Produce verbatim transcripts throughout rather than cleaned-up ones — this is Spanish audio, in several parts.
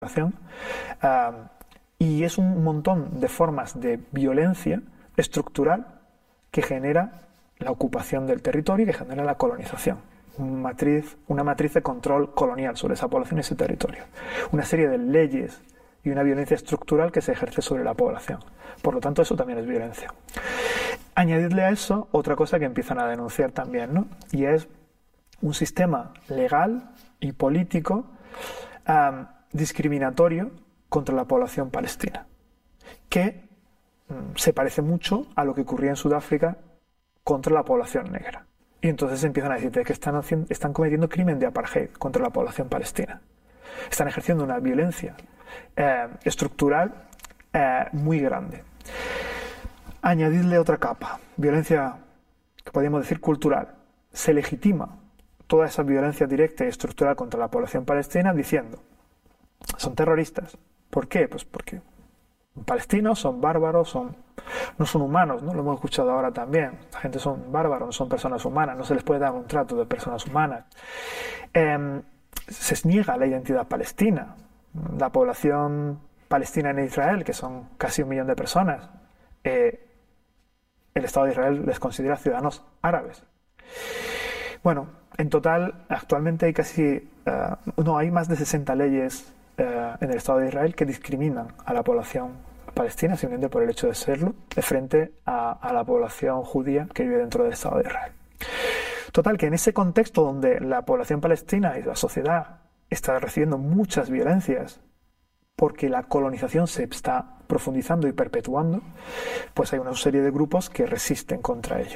Uh, y es un montón de formas de violencia estructural que genera la ocupación del territorio y que genera la colonización. Una matriz, una matriz de control colonial sobre esa población y ese territorio. Una serie de leyes y una violencia estructural que se ejerce sobre la población. Por lo tanto, eso también es violencia. Añadirle a eso otra cosa que empiezan a denunciar también, ¿no? Y es un sistema legal y político um, discriminatorio contra la población palestina, que um, se parece mucho a lo que ocurría en Sudáfrica contra la población negra. Y entonces empiezan a decirte que están, haciendo, están cometiendo crimen de apartheid contra la población palestina. Están ejerciendo una violencia eh, estructural eh, muy grande. Añadirle otra capa, violencia que podríamos decir cultural. Se legitima toda esa violencia directa y estructural contra la población palestina diciendo, son terroristas. ¿Por qué? Pues porque palestinos son bárbaros, son, no son humanos, ¿no? Lo hemos escuchado ahora también. La gente son bárbaros, no son personas humanas, no se les puede dar un trato de personas humanas. Eh, se niega la identidad palestina. La población palestina en Israel, que son casi un millón de personas, eh, el Estado de Israel les considera ciudadanos árabes. Bueno, en total, actualmente hay casi, uh, no, hay más de sesenta leyes uh, en el Estado de Israel que discriminan a la población palestina simplemente por el hecho de serlo, de frente a, a la población judía que vive dentro del Estado de Israel. Total, que en ese contexto donde la población palestina y la sociedad está recibiendo muchas violencias porque la colonización se está profundizando y perpetuando, pues hay una serie de grupos que resisten contra ello.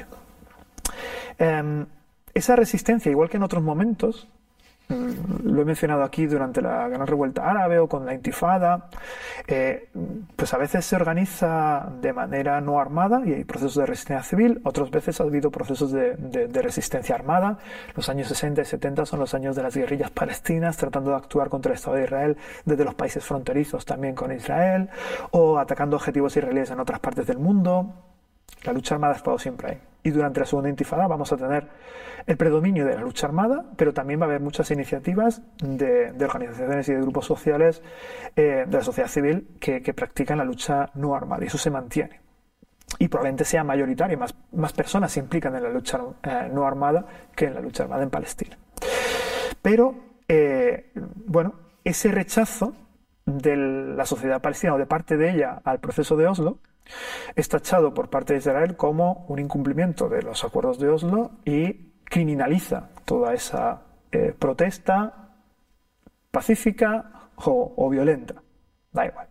Eh, esa resistencia, igual que en otros momentos, lo he mencionado aquí durante la Gran Revuelta Árabe o con la Intifada, eh, pues a veces se organiza de manera no armada y hay procesos de resistencia civil, otras veces ha habido procesos de, de, de resistencia armada. Los años sesenta y setenta son los años de las guerrillas palestinas tratando de actuar contra el Estado de Israel desde los países fronterizos también con Israel o atacando objetivos israelíes en otras partes del mundo. La lucha armada ha estado siempre ahí. Y durante la segunda intifada vamos a tener el predominio de la lucha armada, pero también va a haber muchas iniciativas de, de organizaciones y de grupos sociales eh, de la sociedad civil que, que practican la lucha no armada. Y eso se mantiene. Y probablemente sea mayoritario, más, más personas se implican en la lucha eh, no armada que en la lucha armada en Palestina. Pero, eh, bueno, ese rechazo de la sociedad palestina o de parte de ella al proceso de Oslo es tachado por parte de Israel como un incumplimiento de los acuerdos de Oslo y criminaliza toda esa eh, protesta pacífica o, o violenta. Da igual.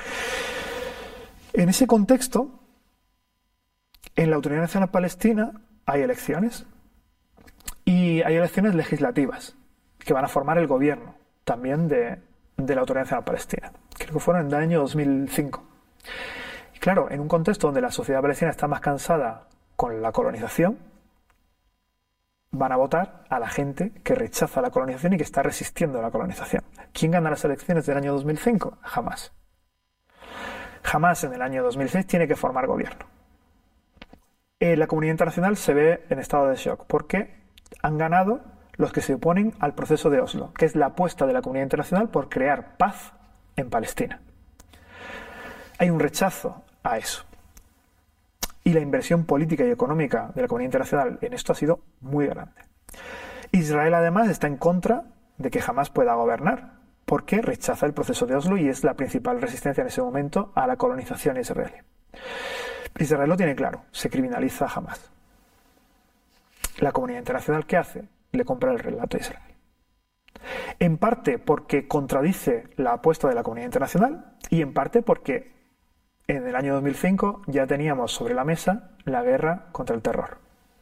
En ese contexto, en la Autoridad Nacional Palestina hay elecciones y hay elecciones legislativas que van a formar el gobierno también de, de la Autoridad Nacional Palestina. Creo que fueron en el año dos mil cinco. Y claro, en un contexto donde la sociedad palestina está más cansada con la colonización, van a votar a la gente que rechaza la colonización y que está resistiendo a la colonización. ¿Quién gana las elecciones del año dos mil cinco? Hamás. Hamás en el año dos mil seis tiene que formar gobierno. Eh, la comunidad internacional se ve en estado de shock porque han ganado los que se oponen al proceso de Oslo, que es la apuesta de la comunidad internacional por crear paz en Palestina. Hay un rechazo a eso. Y la inversión política y económica de la comunidad internacional en esto ha sido muy grande. Israel además está en contra de que Hamás pueda gobernar, porque rechaza el proceso de Oslo y es la principal resistencia en ese momento a la colonización israelí. Israel lo tiene claro, se criminaliza a Hamás. La comunidad internacional, ¿qué hace? Le compra el relato a Israel. En parte porque contradice la apuesta de la comunidad internacional y en parte porque en el año dos mil cinco ya teníamos sobre la mesa la guerra contra el terror.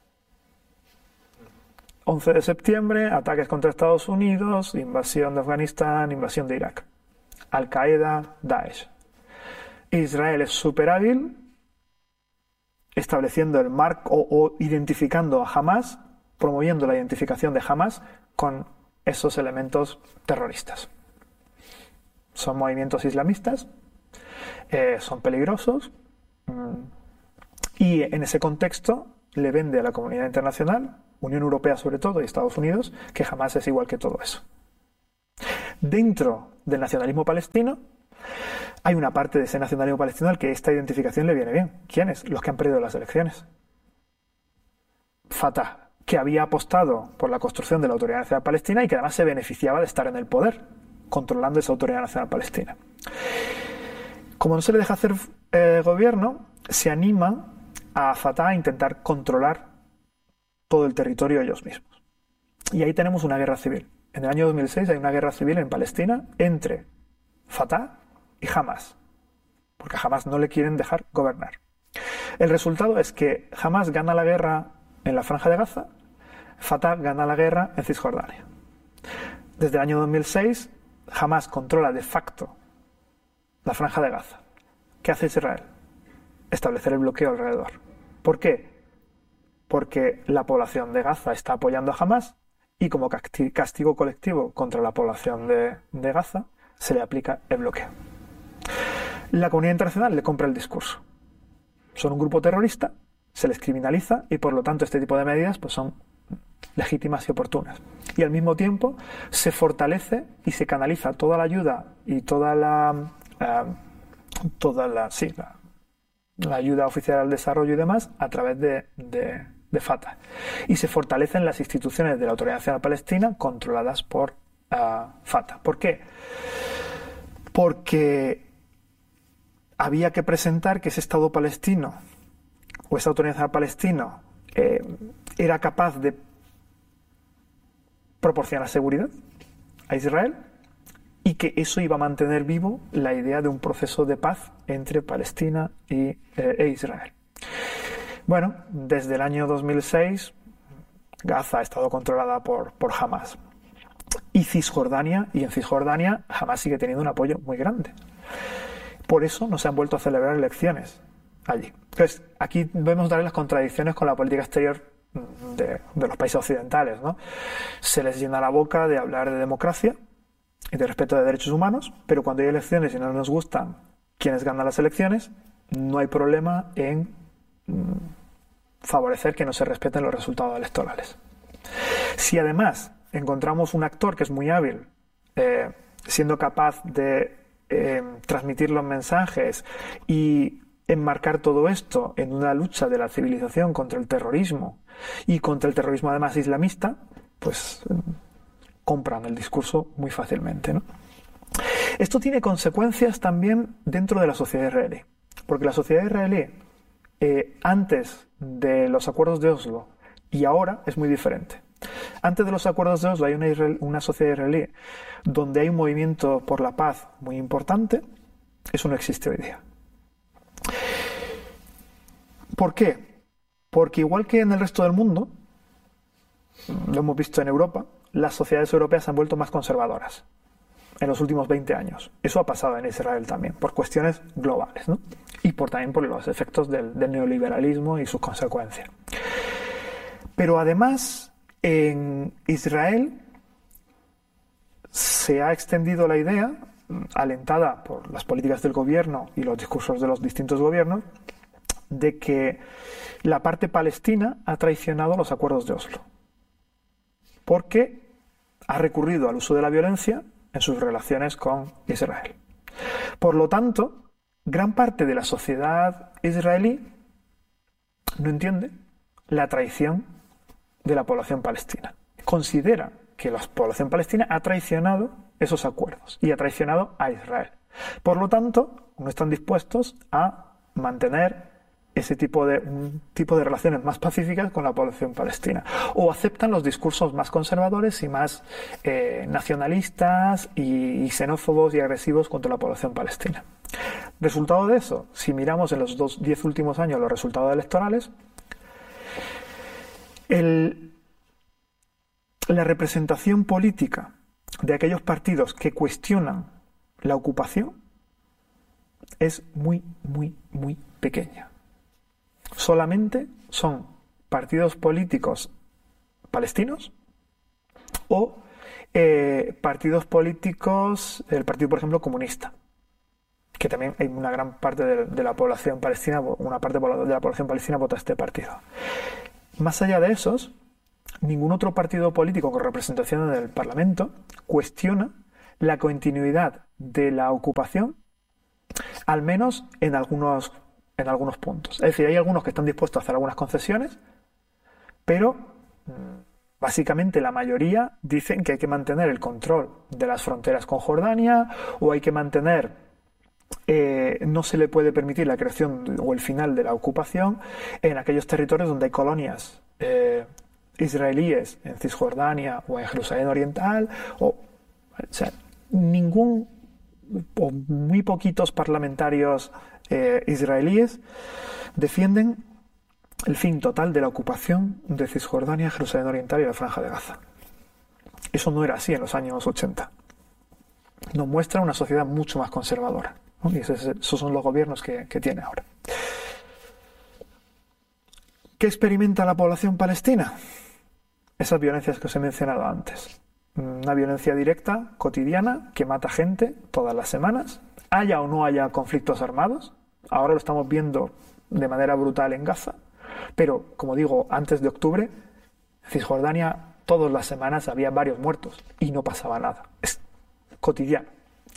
once de septiembre, ataques contra Estados Unidos, invasión de Afganistán, invasión de Irak. Al-Qaeda, Daesh. Israel es súper hábil estableciendo el marco o, o identificando a Hamás, promoviendo la identificación de Hamás con esos elementos terroristas. Son movimientos islamistas, eh, son peligrosos mmm, y en ese contexto le vende a la comunidad internacional, Unión Europea sobre todo y Estados Unidos, que Hamás es igual que todo eso. Dentro del nacionalismo palestino hay una parte de ese nacionalismo palestino al que esta identificación le viene bien. ¿Quiénes? Los que han perdido las elecciones. Fatah, que había apostado por la construcción de la Autoridad Nacional Palestina y que además se beneficiaba de estar en el poder, controlando esa Autoridad Nacional Palestina. Como no se le deja hacer eh, gobierno, se anima a Fatah a intentar controlar todo el territorio ellos mismos. Y ahí tenemos una guerra civil. En el año dos mil seis hay una guerra civil en Palestina entre Fatah y Hamas, porque a Hamas no le quieren dejar gobernar. El resultado es que Hamas gana la guerra en la Franja de Gaza, Fatah gana la guerra en Cisjordania. Desde el año dos mil seis, Hamas controla de facto la Franja de Gaza. ¿Qué hace Israel? Establecer el bloqueo alrededor. ¿Por qué? Porque la población de Gaza está apoyando a Hamas y como castigo colectivo contra la población de, de Gaza se le aplica el bloqueo. La comunidad internacional le compra el discurso. Son un grupo terrorista, se les criminaliza y por lo tanto este tipo de medidas pues, son legítimas y oportunas. Y al mismo tiempo se fortalece y se canaliza toda la ayuda y toda la, uh, toda la, sí, la, la ayuda oficial al desarrollo y demás a través de, de, de Fatah. Y se fortalecen las instituciones de la Autoridad Nacional Palestina controladas por uh, Fatah. ¿Por qué? Porque había que presentar que ese Estado palestino o esa Autoridad Nacional Palestina eh, era capaz de proporcionar seguridad a Israel y que eso iba a mantener vivo la idea de un proceso de paz entre Palestina y, eh, e Israel. Bueno, desde el año dos mil seis Gaza ha estado controlada por, por Hamas y Cisjordania, y en Cisjordania Hamas sigue teniendo un apoyo muy grande. Por eso no se han vuelto a celebrar elecciones allí. Entonces, aquí vemos también las contradicciones con la política exterior de, de los países occidentales, ¿no? Se les llena la boca de hablar de democracia y de respeto de derechos humanos, pero cuando hay elecciones y no nos gustan quienes ganan las elecciones, no hay problema en mm, favorecer que no se respeten los resultados electorales. Si además encontramos un actor que es muy hábil, eh, siendo capaz de eh, transmitir los mensajes y enmarcar todo esto en una lucha de la civilización contra el terrorismo y contra el terrorismo además islamista, pues eh, compran el discurso muy fácilmente, ¿no? Esto tiene consecuencias también dentro de la sociedad israelí, porque la sociedad israelí eh, antes de los acuerdos de Oslo y ahora es muy diferente. Antes de los acuerdos de Oslo hay una, israel, una sociedad israelí donde hay un movimiento por la paz muy importante. Eso no existe hoy día. ¿Por qué? Porque igual que en el resto del mundo, lo hemos visto en Europa, las sociedades europeas se han vuelto más conservadoras en los últimos veinte años. Eso ha pasado en Israel también, por cuestiones globales, ¿no? Y por, también por los efectos del, del neoliberalismo y sus consecuencias. Pero además, en Israel se ha extendido la idea, alentada por las políticas del gobierno y los discursos de los distintos gobiernos, de que la parte palestina ha traicionado los acuerdos de Oslo, porque ha recurrido al uso de la violencia en sus relaciones con Israel. Por lo tanto, gran parte de la sociedad israelí no entiende la traición de la población palestina. Considera que la población palestina ha traicionado esos acuerdos y ha traicionado a Israel. Por lo tanto, no están dispuestos a mantener ese tipo de, un tipo de relaciones más pacíficas con la población palestina. O aceptan los discursos más conservadores y más eh, nacionalistas y, y xenófobos y agresivos contra la población palestina. Resultado de eso, si miramos en los dos, diez últimos años los resultados electorales, el, la representación política de aquellos partidos que cuestionan la ocupación es muy, muy, muy pequeña. Solamente son partidos políticos palestinos o eh, partidos políticos, el partido, por ejemplo, comunista, que también hay una gran parte de, de la población palestina, una parte de la población palestina vota este partido. Más allá de esos, ningún otro partido político con representación en el Parlamento cuestiona la continuidad de la ocupación, al menos en algunos, en algunos puntos. Es decir, hay algunos que están dispuestos a hacer algunas concesiones, pero básicamente la mayoría dicen que hay que mantener el control de las fronteras con Jordania, o hay que mantener, eh, no se le puede permitir la creación o el final de la ocupación en aquellos territorios donde hay colonias eh, israelíes, en Cisjordania o en Jerusalén Oriental, o, o sea, ningún o muy poquitos parlamentarios eh, israelíes defienden el fin total de la ocupación de Cisjordania, Jerusalén Oriental y la Franja de Gaza. Eso no era así en los años ochenta. Nos muestra una sociedad mucho más conservadora, ¿no? Y esos, esos son los gobiernos que, que tiene ahora. ¿Qué experimenta la población palestina? Esas violencias que os he mencionado antes. Una violencia directa, cotidiana, que mata gente todas las semanas, haya o no haya conflictos armados. Ahora lo estamos viendo de manera brutal en Gaza, pero, como digo, antes de octubre, en Cisjordania, todas las semanas había varios muertos y no pasaba nada. Es cotidiano.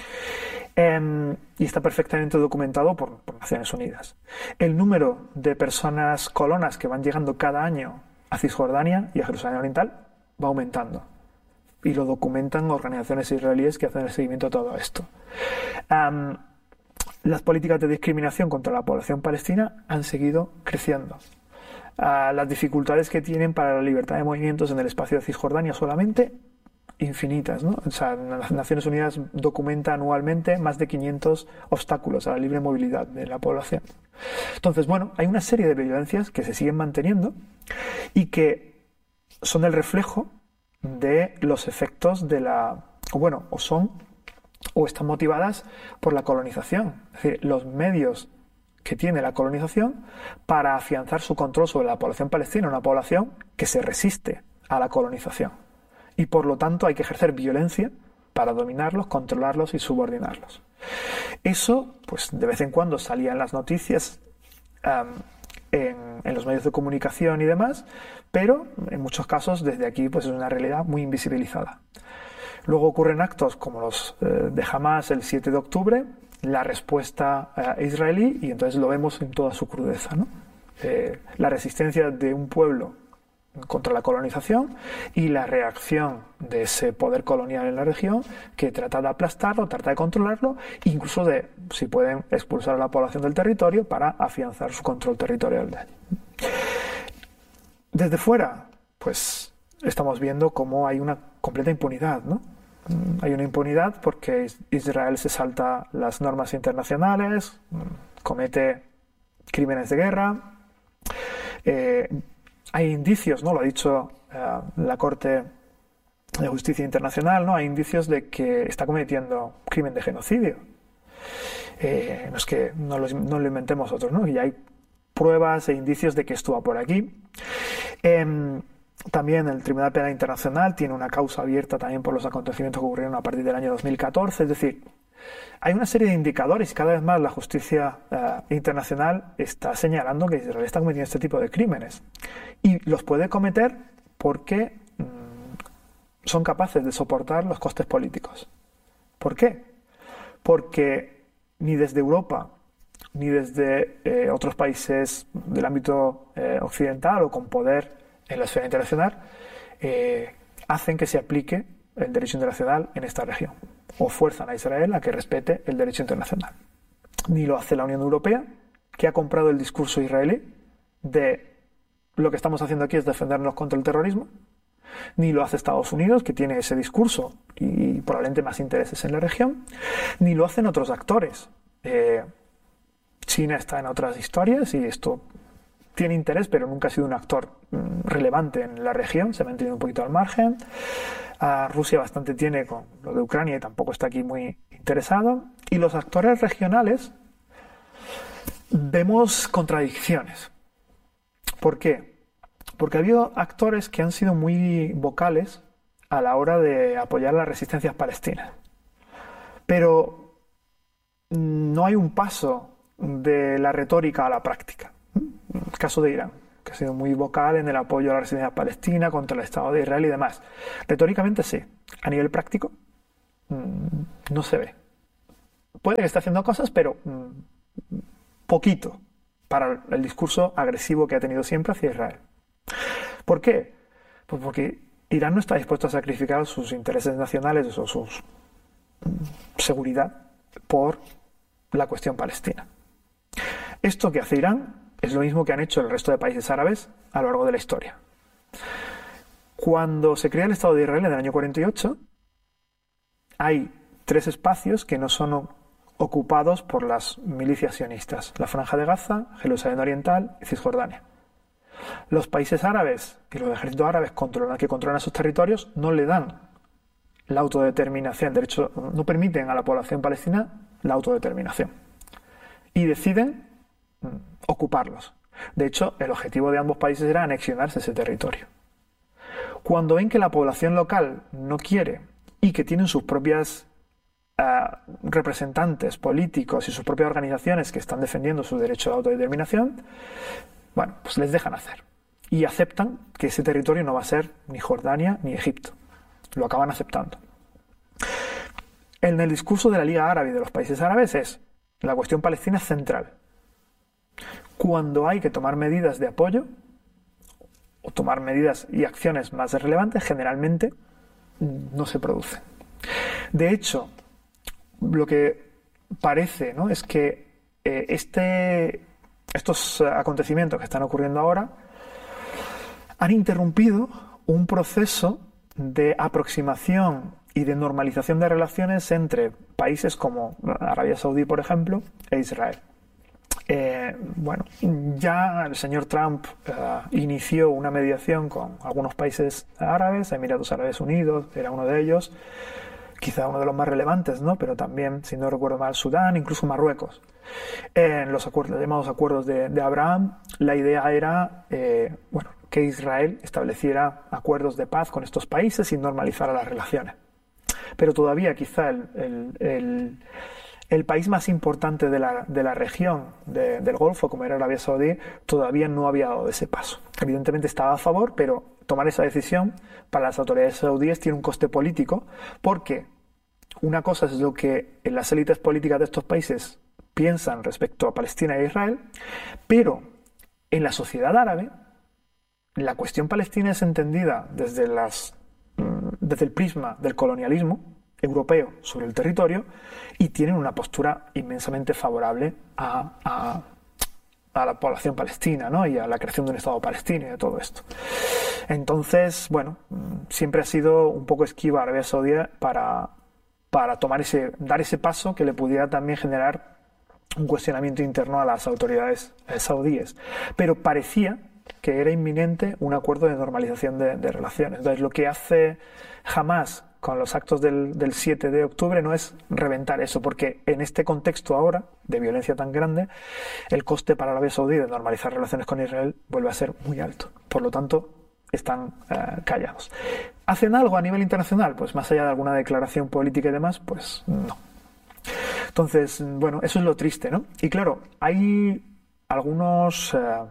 Eh, y está perfectamente documentado por, por Naciones Unidas. El número de personas colonas que van llegando cada año a Cisjordania y a Jerusalén Oriental va aumentando. Y lo documentan organizaciones israelíes que hacen el seguimiento a todo esto. Um, las políticas de discriminación contra la población palestina han seguido creciendo. Uh, las dificultades que tienen para la libertad de movimientos en el espacio de Cisjordania solamente infinitas, ¿no? O sea, las Naciones Unidas documenta anualmente más de quinientos obstáculos a la libre movilidad de la población. Entonces, bueno, hay una serie de violencias que se siguen manteniendo y que son el reflejo de los efectos de la, o bueno, o son o están motivadas por la colonización. Es decir, los medios que tiene la colonización para afianzar su control sobre la población palestina, una población que se resiste a la colonización. Y por lo tanto hay que ejercer violencia para dominarlos, controlarlos y subordinarlos. Eso, pues de vez en cuando salía en las noticias, um, en, en los medios de comunicación y demás, pero en muchos casos desde aquí pues es una realidad muy invisibilizada. Luego ocurren actos como los eh, de Hamas el siete de octubre, la respuesta eh, israelí, y entonces lo vemos en toda su crudeza, ¿no? Eh, la resistencia de un pueblo contra la colonización y la reacción de ese poder colonial en la región que trata de aplastarlo, trata de controlarlo, incluso de, si pueden, expulsar a la población del territorio para afianzar su control territorial de allí. Desde fuera, pues estamos viendo cómo hay una completa impunidad, ¿no? Hay una impunidad porque Israel se salta las normas internacionales, comete crímenes de guerra. Eh, hay indicios, ¿no? Lo ha dicho eh, la Corte de Justicia Internacional, ¿no? Hay indicios de que está cometiendo crimen de genocidio. Eh, no es que no lo, no lo inventemos nosotros, ¿no? Y hay pruebas e indicios de que esto va por aquí. Eh, También el Tribunal Penal Internacional tiene una causa abierta también por los acontecimientos que ocurrieron a partir del año dos mil catorce. Es decir, hay una serie de indicadores y cada vez más la justicia eh, internacional está señalando que Israel está cometiendo este tipo de crímenes. Y los puede cometer porque mmm, son capaces de soportar los costes políticos. ¿Por qué? Porque ni desde Europa ni desde eh, otros países del ámbito eh, occidental o con poder en la esfera internacional, eh, hacen que se aplique el derecho internacional en esta región, o fuerzan a Israel a que respete el derecho internacional. Ni lo hace la Unión Europea, que ha comprado el discurso israelí de lo que estamos haciendo aquí es defendernos contra el terrorismo, ni lo hace Estados Unidos, que tiene ese discurso y probablemente más intereses en la región, ni lo hacen otros actores. Eh, China está en otras historias y esto tiene interés, pero nunca ha sido un actor mm, relevante en la región, se ha mantenido un poquito al margen. Uh, Rusia bastante tiene con lo de Ucrania y tampoco está aquí muy interesado. Y los actores regionales vemos contradicciones. ¿Por qué? Porque ha habido actores que han sido muy vocales a la hora de apoyar las resistencias palestinas. Pero no hay un paso de la retórica a la práctica. El caso de Irán, que ha sido muy vocal en el apoyo a la resistencia palestina contra el Estado de Israel y demás. Retóricamente sí. A nivel práctico, mmm, no se ve. Puede que esté haciendo cosas, pero mmm, poquito para el discurso agresivo que ha tenido siempre hacia Israel. ¿Por qué? Pues porque Irán no está dispuesto a sacrificar sus intereses nacionales o su seguridad por la cuestión palestina. Esto que hace Irán es lo mismo que han hecho el resto de países árabes a lo largo de la historia. Cuando se crea el Estado de Israel en el año cuarenta y ocho, hay tres espacios que no son ocupados por las milicias sionistas: la Franja de Gaza, Jerusalén Oriental y Cisjordania. Los países árabes, que los ejércitos árabes controlan, que controlan esos territorios, no le dan la autodeterminación, de hecho, no permiten a la población palestina la autodeterminación. Y deciden mm, ocuparlos. De hecho, el objetivo de ambos países era anexionarse ese territorio. Cuando ven que la población local no quiere y que tienen sus propias uh, representantes políticos y sus propias organizaciones que están defendiendo su derecho a la autodeterminación, bueno, pues les dejan hacer. Y aceptan que ese territorio no va a ser ni Jordania ni Egipto. Lo acaban aceptando. En el discurso de la Liga Árabe y de los países árabes es: la cuestión palestina es central. Cuando hay que tomar medidas de apoyo o tomar medidas y acciones más relevantes, generalmente no se producen. De hecho, lo que parece, ¿no?, es que eh, este, estos acontecimientos que están ocurriendo ahora han interrumpido un proceso de aproximación y de normalización de relaciones entre países como Arabia Saudí, por ejemplo, e Israel. Eh, bueno, ya el señor Trump uh, inició una mediación con algunos países árabes, Emiratos Árabes Unidos era uno de ellos, quizá uno de los más relevantes, ¿no? Pero también, si no recuerdo mal, Sudán, incluso Marruecos. En los acuerdos, llamados acuerdos de, de Abraham, la idea era, eh, bueno, que Israel estableciera acuerdos de paz con estos países y normalizara las relaciones. Pero todavía quizá el, el, el, el país más importante de la, de la región de, del Golfo, como era Arabia Saudí, todavía no había dado ese paso. Evidentemente estaba a favor, pero tomar esa decisión para las autoridades saudíes tiene un coste político, porque una cosa es lo que en las élites políticas de estos países piensan respecto a Palestina e Israel, pero en la sociedad árabe la cuestión palestina es entendida desde, las, desde el prisma del colonialismo europeo sobre el territorio y tienen una postura inmensamente favorable a, a, a la población palestina, ¿no?, y a la creación de un Estado palestino y de todo esto. Entonces, bueno, siempre ha sido un poco esquiva Arabia Saudí para, para tomar ese, dar ese paso que le pudiera también generar un cuestionamiento interno a las autoridades saudíes. Pero parecía que era inminente un acuerdo de normalización de, de relaciones. Entonces, lo que hace Hamás con los actos del, del siete de octubre no es reventar eso, porque en este contexto ahora de violencia tan grande, el coste para Arabia Saudí de normalizar relaciones con Israel vuelve a ser muy alto. Por lo tanto, están uh, callados. ¿Hacen algo a nivel internacional? Pues más allá de alguna declaración política y demás, pues no. Entonces, bueno, eso es lo triste, ¿no? Y claro, hay algunos... Uh,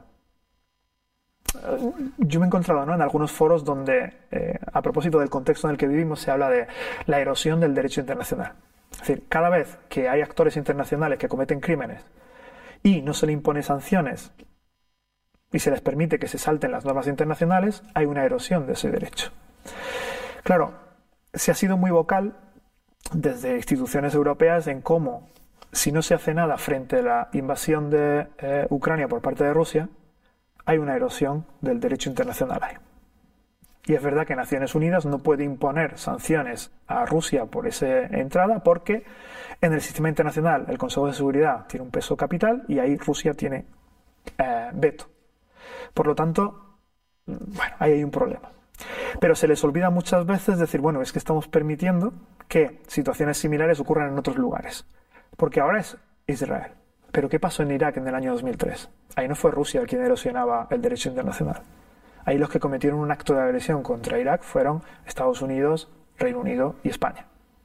yo me he encontrado, ¿no?, en algunos foros donde, eh, a propósito del contexto en el que vivimos, se habla de la erosión del derecho internacional. Es decir, cada vez que hay actores internacionales que cometen crímenes y no se le impone sanciones y se les permite que se salten las normas internacionales, hay una erosión de ese derecho. Claro, se ha sido muy vocal desde instituciones europeas en cómo, si no se hace nada frente a la invasión de eh, Ucrania por parte de Rusia, hay una erosión del derecho internacional ahí. Y es verdad que Naciones Unidas no puede imponer sanciones a Rusia por esa entrada porque en el sistema internacional el Consejo de Seguridad tiene un peso capital y ahí Rusia tiene eh, veto. Por lo tanto, bueno, ahí hay un problema. Pero se les olvida muchas veces decir, bueno, es que estamos permitiendo que situaciones similares ocurran en otros lugares. Porque ahora es Israel. Pero ¿qué pasó en Irak en el año dos mil tres? Ahí no fue Rusia quien erosionaba el derecho internacional. Ahí los que cometieron un acto de agresión contra Irak fueron Estados Unidos, Reino Unido y España.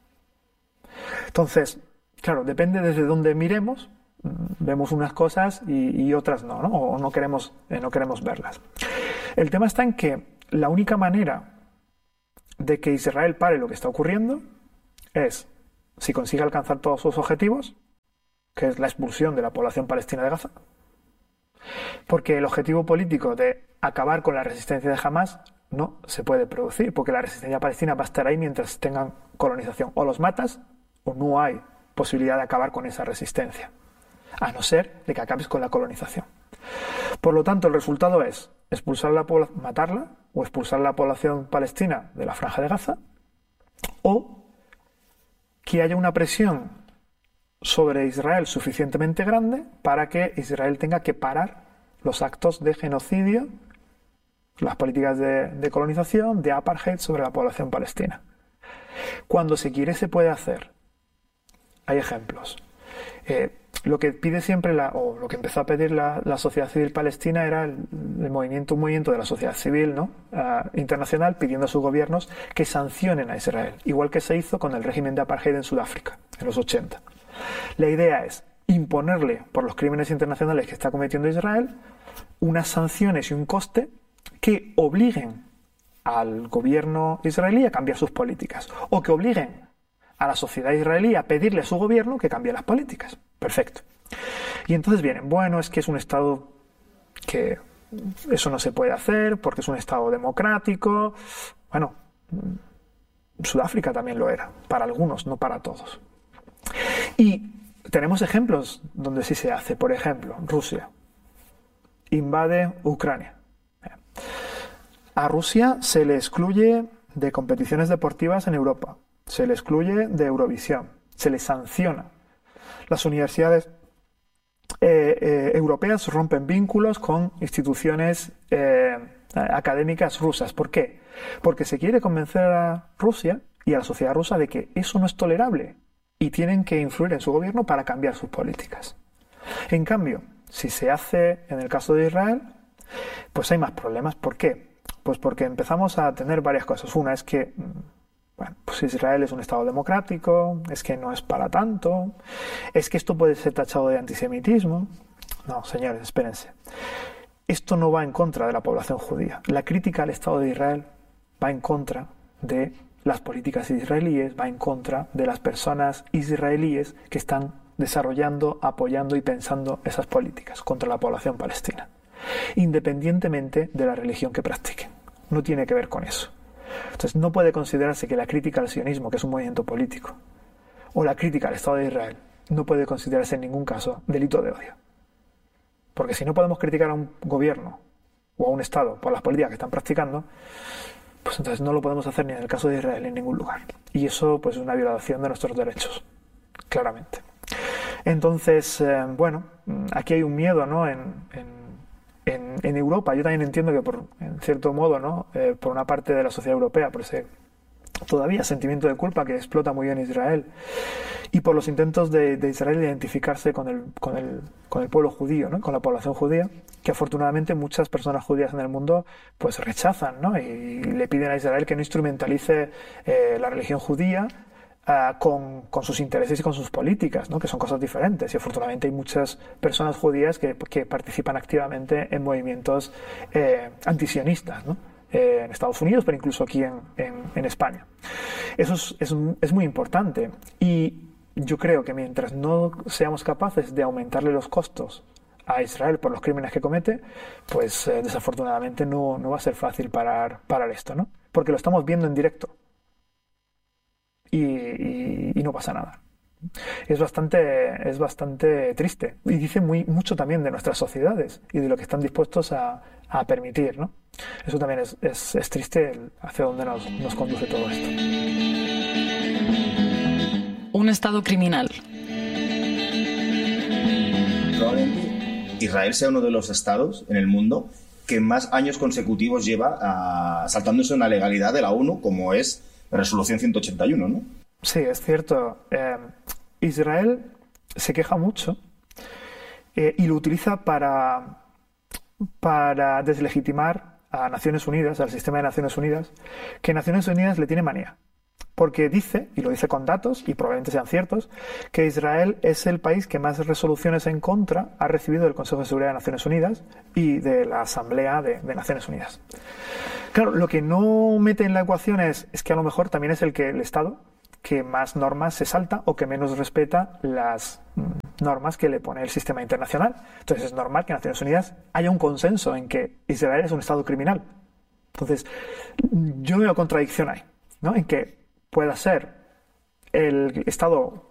Entonces, claro, depende desde dónde miremos, vemos unas cosas y, y otras no, ¿no? O no queremos, eh, no queremos verlas. El tema está en que la única manera de que Israel pare lo que está ocurriendo es si consigue alcanzar todos sus objetivos, que es la expulsión de la población palestina de Gaza, porque el objetivo político de acabar con la resistencia de Hamás no se puede producir, porque la resistencia palestina va a estar ahí mientras tengan colonización. O los matas o no hay posibilidad de acabar con esa resistencia, a no ser de que acabes con la colonización. Por lo tanto, el resultado es expulsar la población, matarla o expulsar la población palestina de la Franja de Gaza, o que haya una presión sobre Israel suficientemente grande para que Israel tenga que parar los actos de genocidio, las políticas de, de colonización, de apartheid sobre la población palestina. Cuando se quiere se puede hacer. Hay ejemplos. Eh, lo que pide siempre, la, o lo que empezó a pedir la, la sociedad civil palestina era el, el movimiento, un movimiento de la sociedad civil, ¿no? uh, internacional, pidiendo a sus gobiernos que sancionen a Israel, igual que se hizo con el régimen de apartheid en Sudáfrica, en los ochenta. La idea es imponerle, por los crímenes internacionales que está cometiendo Israel, unas sanciones y un coste que obliguen al gobierno israelí a cambiar sus políticas, o que obliguen a la sociedad israelí a pedirle a su gobierno que cambie las políticas. Perfecto. Y entonces vienen, bueno, es que es un Estado que eso no se puede hacer porque es un Estado democrático. Bueno, Sudáfrica también lo era, para algunos, no para todos. Y tenemos ejemplos donde sí se hace. Por ejemplo, Rusia invade Ucrania. A Rusia se le excluye de competiciones deportivas en Europa, se le excluye de Eurovisión, se le sanciona. Las universidades eh, eh, europeas rompen vínculos con instituciones eh, académicas rusas. ¿Por qué? Porque se quiere convencer a Rusia y a la sociedad rusa de que eso no es tolerable y tienen que influir en su gobierno para cambiar sus políticas. En cambio, si se hace en el caso de Israel, pues hay más problemas. ¿Por qué? Pues porque empezamos a tener varias cosas. Una es que, bueno, pues Israel es un Estado democrático, es que no es para tanto, es que esto puede ser tachado de antisemitismo. No, señores, espérense. Esto no va en contra de la población judía. La crítica al Estado de Israel va en contra de las políticas israelíes, va en contra de las personas israelíes que están desarrollando, apoyando y pensando esas políticas contra la población palestina, independientemente de la religión que practiquen. No tiene que ver con eso. Entonces no puede considerarse que la crítica al sionismo, que es un movimiento político, o la crítica al Estado de Israel, no puede considerarse en ningún caso delito de odio. Porque si no podemos criticar a un gobierno o a un Estado por las políticas que están practicando, pues entonces no lo podemos hacer ni en el caso de Israel ni en ningún lugar. Y eso pues es una violación de nuestros derechos, claramente. Entonces, eh, bueno, aquí hay un miedo, ¿no? En, en En, en Europa, yo también entiendo que por, en cierto modo, ¿no? Eh, por una parte de la sociedad europea, por ese todavía sentimiento de culpa que explota muy bien Israel, y por los intentos de, de Israel de identificarse con el, con el, con el pueblo judío, ¿no? Con la población judía, que afortunadamente muchas personas judías en el mundo pues rechazan, ¿no? Y, y le piden a Israel que no instrumentalice eh, la religión judía Uh, con, con sus intereses y con sus políticas, ¿no? Que son cosas diferentes, y afortunadamente hay muchas personas judías que, que participan activamente en movimientos eh, antisionistas, ¿no? eh, en Estados Unidos, pero incluso aquí en, en, en España. Eso es, es, es muy importante, y yo creo que mientras no seamos capaces de aumentarle los costos a Israel por los crímenes que comete, pues eh, desafortunadamente no, no va a ser fácil parar, parar esto, ¿no? Porque lo estamos viendo en directo. Y, y, y no pasa nada. Es bastante, es bastante triste, y dice muy, mucho también de nuestras sociedades y de lo que están dispuestos a, a permitir, ¿no? Eso también es, es, es triste, hacia dónde nos, nos conduce todo esto. Un Estado criminal. Probablemente Israel sea uno de los estados en el mundo que más años consecutivos lleva a, saltándose una legalidad de la ONU, como es la resolución ciento ochenta y uno, ¿no? Sí, es cierto. Eh, Israel se queja mucho eh, y lo utiliza para, para deslegitimar a Naciones Unidas, al sistema de Naciones Unidas, que Naciones Unidas le tiene manía. Porque dice, y lo dice con datos, y probablemente sean ciertos, que Israel es el país que más resoluciones en contra ha recibido del Consejo de Seguridad de Naciones Unidas y de la Asamblea de, de Naciones Unidas. Claro, lo que no mete en la ecuación es, es que a lo mejor también es el que el Estado que más normas se salta o que menos respeta las mm, normas que le pone el sistema internacional. Entonces es normal que en Naciones Unidas haya un consenso en que Israel es un Estado criminal. Entonces yo veo contradicción ahí, ¿no? En que pueda ser el Estado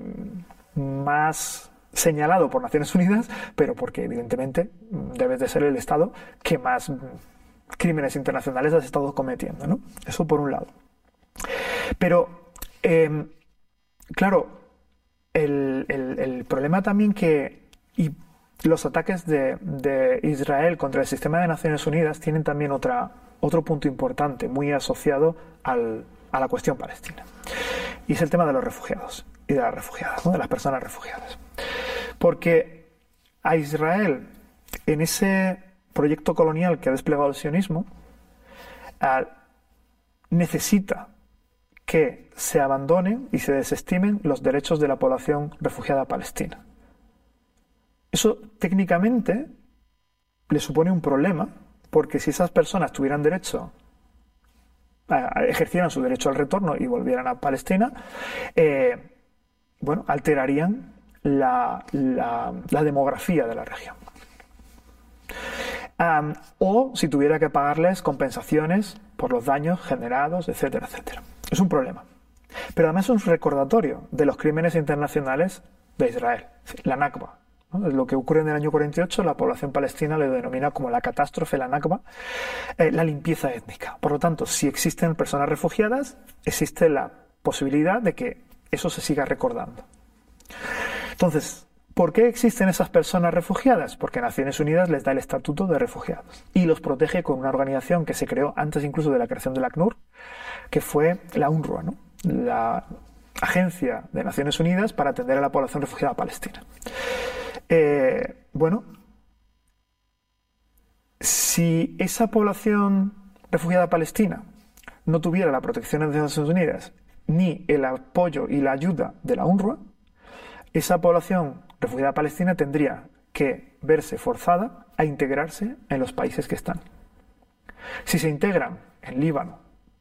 más señalado por Naciones Unidas, pero porque evidentemente debe de ser el Estado que más crímenes internacionales has estado cometiendo, ¿no? Eso por un lado. Pero, eh, claro, el, el, el problema también que y los ataques de, de Israel contra el sistema de Naciones Unidas tienen también otra, otro punto importante, muy asociado al, a la cuestión palestina. Y es el tema de los refugiados y de las refugiadas, ¿no? De las personas refugiadas. Porque a Israel, en ese proyecto colonial que ha desplegado el sionismo, eh, necesita que se abandonen y se desestimen los derechos de la población refugiada palestina. Eso técnicamente le supone un problema, porque si esas personas tuvieran derecho, a, a, ejercieran su derecho al retorno y volvieran a Palestina, eh, bueno, alterarían la, la, la demografía de la región. Um, o si tuviera que pagarles compensaciones por los daños generados, etcétera, etcétera. Es un problema. Pero además es un recordatorio de los crímenes internacionales de Israel, la Nakba, ¿no? Lo que ocurre en el año cuarenta y ocho, la población palestina le denomina como la catástrofe, la Nakba, eh, la limpieza étnica. Por lo tanto, si existen personas refugiadas, existe la posibilidad de que eso se siga recordando. Entonces, ¿por qué existen esas personas refugiadas? Porque Naciones Unidas les da el estatuto de refugiados y los protege con una organización que se creó antes incluso de la creación del ACNUR, que fue la UNRWA, ¿no? La Agencia de Naciones Unidas para atender a la población refugiada palestina. Eh, bueno, si esa población refugiada palestina no tuviera la protección de Naciones Unidas ni el apoyo y la ayuda de la UNRWA, esa población refugiada palestina tendría que verse forzada a integrarse en los países que están. Si se integran en Líbano,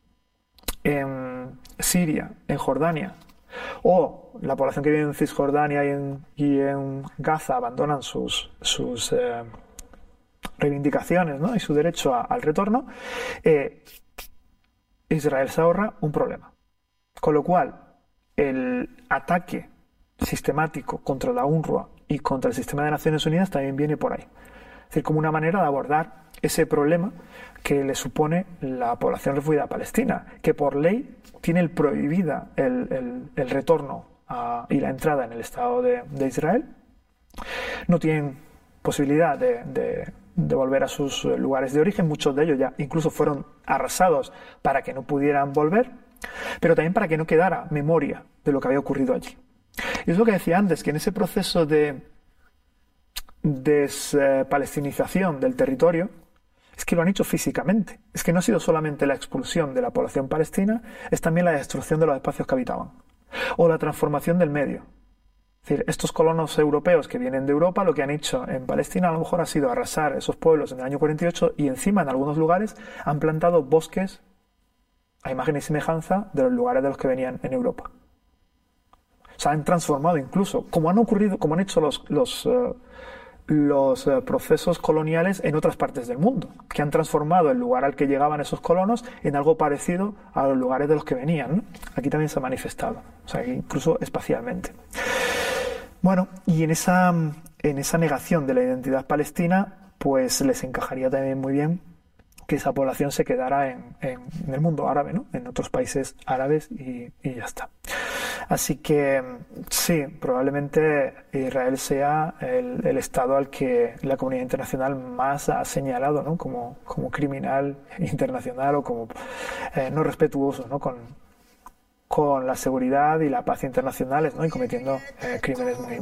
en Siria, en Jordania, o la población que vive en Cisjordania y en, y en Gaza abandonan sus, sus eh, reivindicaciones, ¿no? Y su derecho a, al retorno, eh, Israel se ahorra un problema. Con lo cual, el ataque sistemático contra la UNRWA y contra el sistema de Naciones Unidas también viene por ahí. Es decir, como una manera de abordar ese problema que le supone la población refugiada palestina, que por ley tiene el prohibida el, el, el retorno a, y la entrada en el Estado de, de Israel. No tienen posibilidad de, de, de volver a sus lugares de origen. Muchos de ellos ya incluso fueron arrasados para que no pudieran volver, pero también para que no quedara memoria de lo que había ocurrido allí. Y es lo que decía antes, que en ese proceso de despalestinización del territorio, es que lo han hecho físicamente. Es que no ha sido solamente la expulsión de la población palestina, es también la destrucción de los espacios que habitaban. O la transformación del medio. Es decir, estos colonos europeos que vienen de Europa, lo que han hecho en Palestina a lo mejor ha sido arrasar esos pueblos en el año cuarenta y ocho y encima en algunos lugares han plantado bosques a imagen y semejanza de los lugares de los que venían en Europa. Se han transformado incluso, como han ocurrido, como han hecho los, los, uh, los uh, procesos coloniales en otras partes del mundo, que han transformado el lugar al que llegaban esos colonos en algo parecido a los lugares de los que venían, ¿no? Aquí también se ha manifestado, o sea, incluso espacialmente. Bueno, y en esa, en esa negación de la identidad palestina, pues les encajaría también muy bien que esa población se quedara en, en, en el mundo árabe, ¿no? En otros países árabes y, y ya está. Así que sí, probablemente Israel sea el, el Estado al que la comunidad internacional más ha señalado, ¿no? como, como criminal internacional o como eh, no respetuoso, ¿no? Con, con la seguridad y la paz internacionales, ¿no? Y cometiendo eh, crímenes muy,